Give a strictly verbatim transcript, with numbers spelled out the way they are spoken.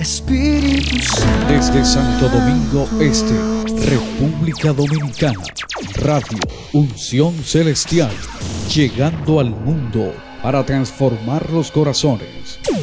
Espíritu Santo. Desde Santo Domingo Este, República Dominicana, Radio Unción Celestial, llegando al mundo para transformar los corazones.